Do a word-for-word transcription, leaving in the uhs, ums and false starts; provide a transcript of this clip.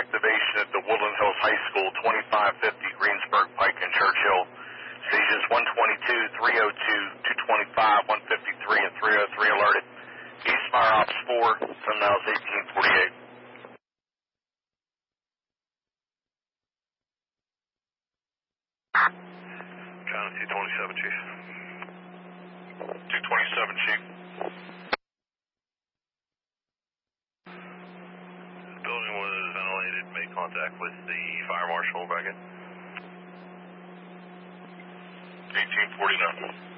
activation at the Woodland Hills High School, twenty-five fifty Greensburg Pike and Churchill. Stations one twenty-two, three oh two, two twenty-five, one fifty-three, and three oh three alerted. Eastmeyer Ops four, seven miles eighteen forty-eight. China two twenty-seven, Chief. two twenty-seven, Chief. The building was ventilated, made contact with the fire marshal, back in. eighteen forty-nine.